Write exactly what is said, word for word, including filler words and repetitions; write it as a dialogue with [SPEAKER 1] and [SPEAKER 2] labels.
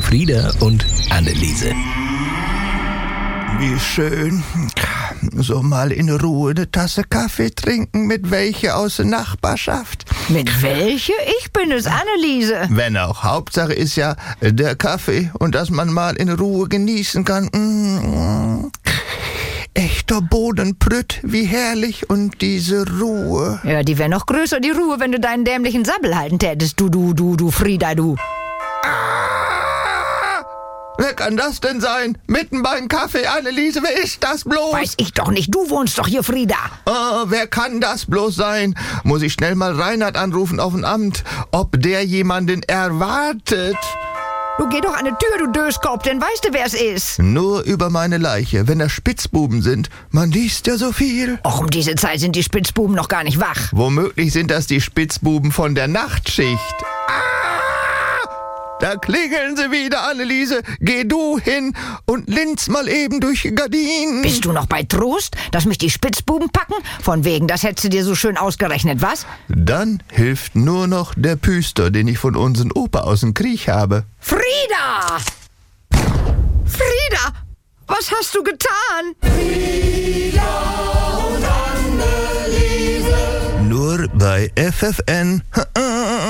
[SPEAKER 1] Frieda und Anneliese.
[SPEAKER 2] Wie schön. So mal in Ruhe eine Tasse Kaffee trinken mit welche aus der Nachbarschaft.
[SPEAKER 3] Mit welche? Ich bin es, Anneliese.
[SPEAKER 2] Wenn auch. Hauptsache ist ja der Kaffee und dass man mal in Ruhe genießen kann. Mmh. Echter Bodenprütt, wie herrlich und diese Ruhe.
[SPEAKER 3] Ja, die wäre noch größer, die Ruhe, wenn du deinen dämlichen Sabbel halten tätest, du, du, du, du, Frieda, du.
[SPEAKER 2] Ah! Wer kann das denn sein? Mitten beim Kaffee, Anneliese, wer ist das bloß?
[SPEAKER 3] Weiß ich doch nicht, du wohnst doch hier, Frieda.
[SPEAKER 2] Oh, wer kann das bloß sein? Muss ich schnell mal Reinhard anrufen auf dem Amt, ob der jemanden erwartet?
[SPEAKER 3] Du geh doch an die Tür, du Döskopf, denn weißt du, wer es ist?
[SPEAKER 2] Nur über meine Leiche, wenn das Spitzbuben sind. Man liest ja so viel.
[SPEAKER 3] Och, um diese Zeit sind die Spitzbuben noch gar nicht wach.
[SPEAKER 2] Womöglich sind das die Spitzbuben von der Nachtschicht. Ah! Da klingeln sie wieder, Anneliese. Geh du hin und linz mal eben durch die Gardinen.
[SPEAKER 3] Bist du noch bei Trost, dass mich die Spitzbuben packen? Von wegen, das hättest du dir so schön ausgerechnet, was?
[SPEAKER 2] Dann hilft nur noch der Püster, den ich von unseren Opa aus dem Krieg habe.
[SPEAKER 3] Frieda! Frieda! Was hast du getan?
[SPEAKER 2] Nur bei F F N.